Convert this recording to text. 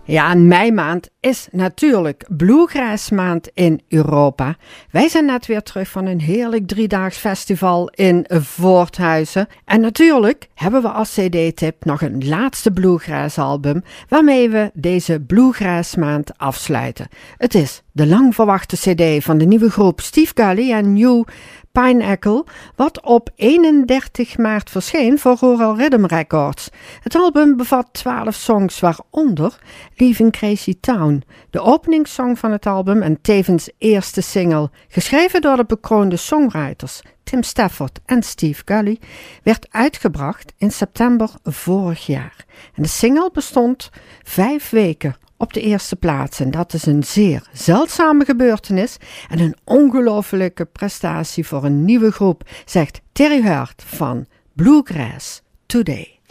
Ja, en meimaand is natuurlijk Bluegrass-maand in Europa. Wij zijn net weer terug van een heerlijk 3-daags festival in Voorthuizen. En natuurlijk hebben we als cd-tip nog een laatste Bluegrass-album waarmee we deze Bluegrass-maand afsluiten. Het is de lang verwachte cd van de nieuwe groep Steve Gully en New Pineapple, wat op 31 maart verscheen voor Rural Rhythm Records. Het album bevat 12 songs, waaronder Leaving Crazy Town, de openingssong van het album en tevens eerste single. Geschreven door de bekroonde songwriters Tim Stafford en Steve Gully, werd uitgebracht in september vorig jaar. En de single bestond 5 weken op de eerste plaats en dat is een zeer zeldzame gebeurtenis en een ongelofelijke prestatie voor een nieuwe groep, zegt Terry Hurt van Bluegrass Today.